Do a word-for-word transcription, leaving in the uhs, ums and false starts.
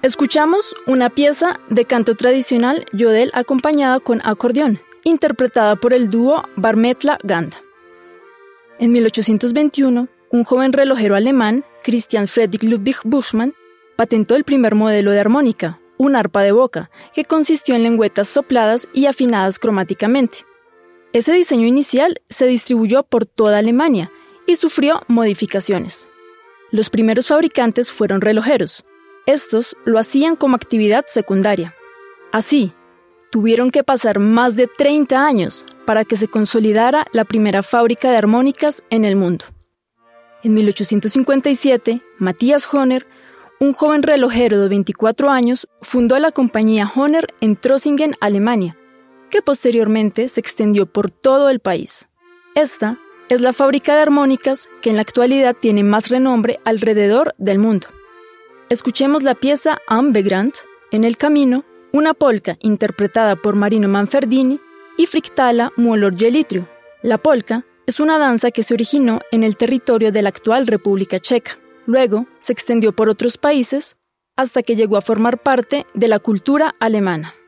Escuchamos una pieza de canto tradicional yodel acompañada con acordeón, interpretada por el dúo Bar Metla Ganda. En mil ochocientos veintiuno, un joven relojero alemán, Christian Friedrich Ludwig Buchmann, patentó el primer modelo de armónica, un arpa de boca, que consistió en lengüetas sopladas y afinadas cromáticamente. Ese diseño inicial se distribuyó por toda Alemania y sufrió modificaciones. Los primeros fabricantes fueron relojeros. Estos lo hacían como actividad secundaria. Así, tuvieron que pasar más de treinta años para que se consolidara la primera fábrica de armónicas en el mundo. En mil ochocientos cincuenta y siete, Matthias Hohner, un joven relojero de veinticuatro años, fundó la compañía Hohner en Trossingen, Alemania, que posteriormente se extendió por todo el país. Esta es la fábrica de armónicas que en la actualidad tiene más renombre alrededor del mundo. Escuchemos la pieza Am Wegrand, En el camino, una polka interpretada por Marino Manfredini y Friktala Muolor-Jelitrio. La polka es una danza que se originó en el territorio de la actual República Checa. Luego se extendió por otros países hasta que llegó a formar parte de la cultura alemana.